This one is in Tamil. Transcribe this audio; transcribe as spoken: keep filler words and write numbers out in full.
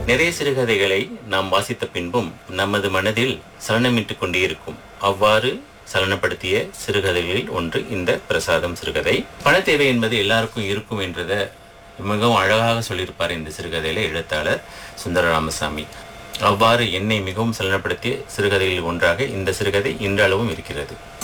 நிறைய சிறுகதைகளை நாம் வாசித்த பின்பும் நமது மனதில் சலனமிட்டுக் கொண்டே இருக்கும். அவ்வாறு சலனப்படுத்திய சிறுகதைகளில் ஒன்று இந்த பிரசாதம் சிறுகதை. பண தேவை என்பது எல்லாருக்கும் இருக்கும் என்றத மிகவும் அழகாக சொல்லியிருப்பார் இந்த சிறுகதையில எழுத்தாளர் சுந்தர ராமசாமி. அவ்வாறு என்னை மிகவும் சலனப்படுத்திய சிறுகதைகளில் ஒன்றாக இந்த சிறுகதை இன்றளவும் இருக்கிறது.